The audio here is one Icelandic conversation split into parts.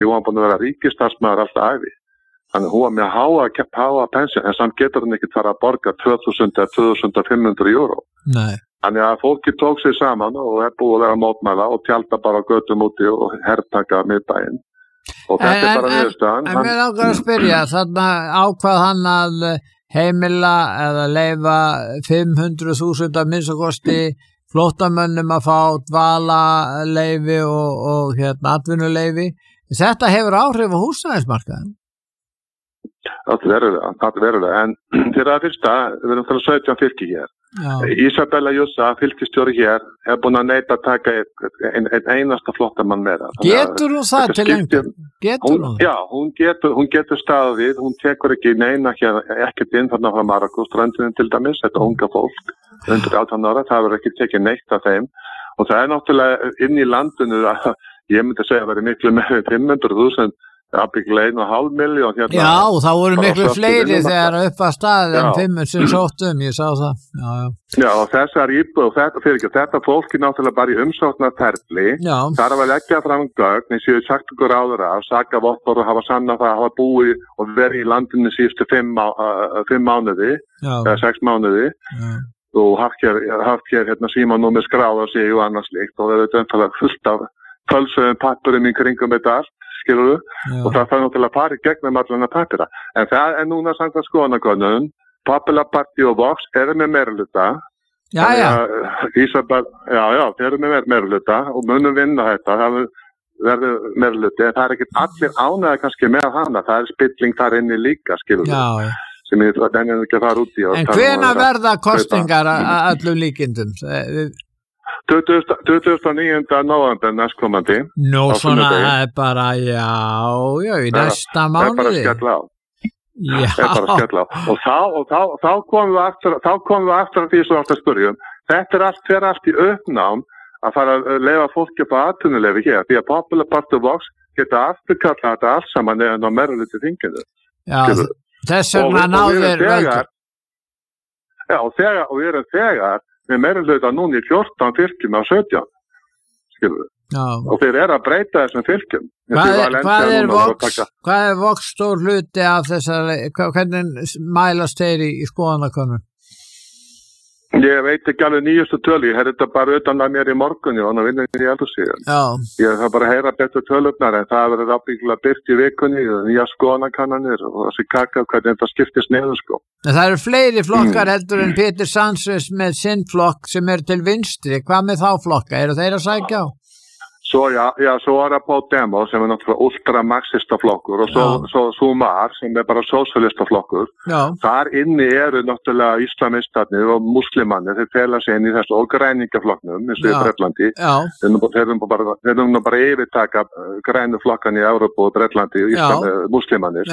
hún var búin að vera ríkisstarfsmaður alltaf ævi. Þannig hún var með háa pension, en samt getur hún ekki fara að borga 2.000 eða 2.500 euro. Nei. Þannig að fólki tók sig saman og búið að vera að mótmæla og tjálta bara á götum úti og hertaka miðbæinn. Og þetta bara niðurstaðan. En mér langar að spyrja, þarna ákvað hann að heimila eða leyfa 500.000 að minnstakosti flóttamönnum að fá dvalarleyfi og atvinnuleyfi. Þetta hefur áhrif á húsnæðismarkaðinn. Það verður það. En fyrir að fyrsta, við erum fyrir 17 fylki hér. Já. Isabella Jussa, fylkistjóri hér, búin að neita að taka einn einasta flottamann með það. Getur hún það til lengur? Já, hún getur staðið við, hún tekur ekki neina ekkert inn þarna frá Marokko, strandinu til dæmis, þetta unga fólk, undir 18 ára, það verður ekki tekið neitt af þeim. Og það er náttúrulega inn í landinu að ég myndi segja að verði miklu með 500.000 ábyggilega 1,5 milljón hérna. Já, þá voru miklu fleiri þegar upp að staðið en 5 sem sóttum, ég sá það. Já, og þessar íbúð, þetta fólki náttúrulega bara í umsóknarferli, þar að leggja fram gögn, eins og ég sagt ykkur áður af, saka vottor og hafa sannað það að hafa búið og verið í landinu síðustu 5 mánuði, eða 6 mánuði, og haft hér símanúmer skráð á sig og annars líkt, og það er þetta fullt af fölsuðum pappurum í kringum þetta allt. Skilurðu? Og það náttúrulega að fara í gegnum allan að pappira. En það er núna samkvæmt skoðanakönnun, Popular Party og Vox eru með meirihluta. Isabel, þeir eru með meirihluta og munum vinna þetta. Það verður meirihluti, en það er ekki allir ánægðir kannski með hana. Það er spilling þar inni líka, skilurðu. Sem ég ennum ekki að fara út í. En hvenær verða kosningar að öllum líkindum? 29. nóvember næstkomandi. Nú svona bara, já, í næsta mánuði. Það er bara að skella á. Og þá komum við aftur að því sem átt að spyrja. Þetta fer allt í uppnám að fara að leyfa fólki upp á atvinnuleyfi hér. Því að Popular Party og Vox geta afturkallað þetta allt saman eða ná meirihluti þinginu. Já, þess vegna náður völdu. Já, og við erum þegar við meirihluta núna í 14 fylkjum af 17, skilur við. Og þeir eru að breyta þessum fylkjum. Hvað er Vox stór hluti af þessari, hvernig mælast þeir í skoðanakönnun? Ég veit ekki alveg nýjustu tölu, ég heyrði þetta bara utan að mér í morgunni og hann vinnur í eldhússíðan. Ég þarf bara að heyra betur tölurnar en það verður ábyggilega birt í vikunni, nýja skoðanakannanir og þessi kaka, hvernig þetta skiptist niður sko. En það eru fleiri flokkar heldur en Peter Sánchez með sinn flokk sem er til vinstri. Hvað með þá flokka? Eru þeir að sækja á? Svo er það Podemos sem er náttúrulega ultramarxista flokkur og svo Sumar sem er bara sósíalista flokkur. Þar inni eru náttúrulega islamistarnir og muslimannir, þeir fela sig inn í þessu og græningaflokknum eins og í Bretlandi. Þeir eru nú bara yfirtaka grænu flokkan í Evrópu og Bretlandi muslimannir.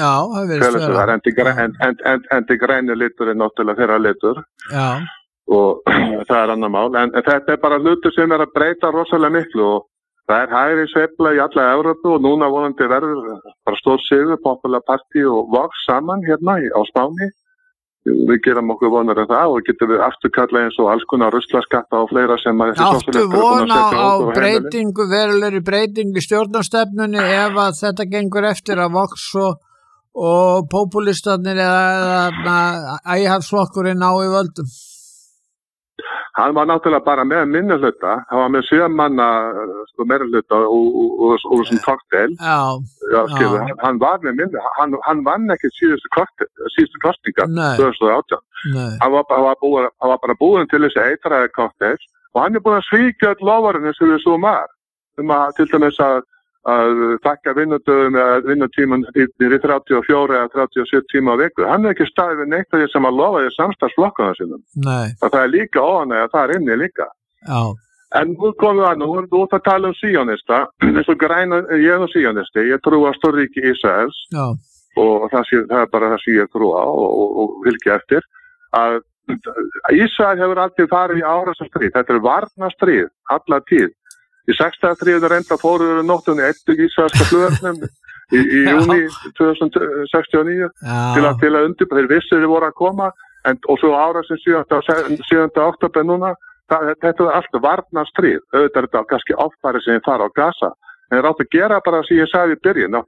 En til grænu litur er náttúrulega þeirra litur. Og það er annar mál. En þetta er bara hlutur sem er að breyta rosalega miklu og það er hægri sveifla í alla Evrópu og núna vonandi verður bara stór sigur, Popular Party og Vox saman hérna á Spáni. Við gerum okkur vonar það og getum við afturkalla eins og alls konar ruslaskatta og fleira sem að áttu vona á breytingu, verulegri breytingu í stjórnarstefnunni ef að þetta gengur eftir að Vox og populistarnir eða ægihafsflokkurinn ná í völdum? Hann var náttúrulega bara með minnihluta, hann var með 7 manna meirihluta og svona kokteil. Hann var með minnihluta, hann vann ekki síðustu kostningar 2018. Hann var bara búinn til þessi eitræði kokteil og hann er búinn að svíkja öll loforðin eins og við svo mar. Til dæmis að þakka vinnudöfum eða vinnutíman í 34 eða 37 tíma á viku. Hann er ekki staðið við neitt af því sem að lofa því samstarfsflokkarna sínum. Það er líka óanægja þar inni líka. En nú komum við nú erum við út að tala síonista, eins og græna, ég er síonisti, ég trú á stórríki Ísraels og það er bara það sem ég trú á og fylgja eftir, að Ísrael hefur alltaf farið í árásarstríð, þetta er varnarstríð, alla tíð. Í 6. reynda fóruður nóttunni eftir ísraelska flugvöllum í júní 2069 til að undirbúa. Þeir vissir þeir voru að koma og svo árásinn 7. október núna, þetta er allt varnarstríð. Auðvitað er þetta kannski offari sem fara á Gaza En átt að gera bara sem ég sagði í byrjun, átt